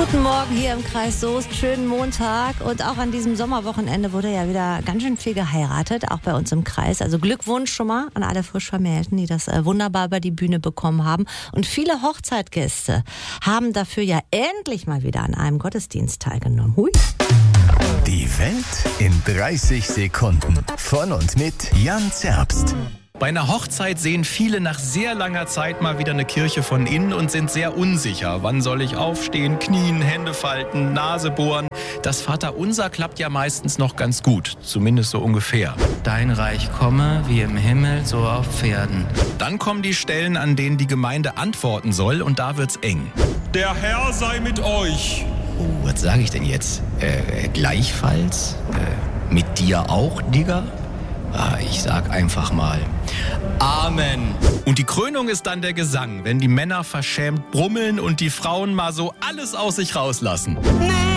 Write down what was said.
Guten Morgen hier im Kreis Soest, schönen Montag und auch an diesem Sommerwochenende wurde ja wieder ganz schön viel geheiratet, auch bei uns im Kreis. Also Glückwunsch schon mal an alle frisch Vermählten, die das wunderbar über die Bühne bekommen haben. Und viele Hochzeitgäste haben dafür ja endlich mal wieder an einem Gottesdienst teilgenommen. Hui. Die Welt in 30 Sekunden. Von und mit Jan Zerbst. Bei einer Hochzeit sehen viele nach sehr langer Zeit mal wieder eine Kirche von innen und sind sehr unsicher. Wann soll ich aufstehen, knien, Hände falten, Nase bohren? Das Vaterunser klappt ja meistens noch ganz gut, zumindest so ungefähr. Dein Reich komme, wie im Himmel, so auf Pferden. Dann kommen die Stellen, an denen die Gemeinde antworten soll, und da wird's eng. Der Herr sei mit euch. Oh, was sage ich denn jetzt? Gleichfalls? Mit dir auch, Digga? Ich sag einfach mal Amen. Und die Krönung ist dann der Gesang, wenn die Männer verschämt brummeln und die Frauen mal so alles aus sich rauslassen.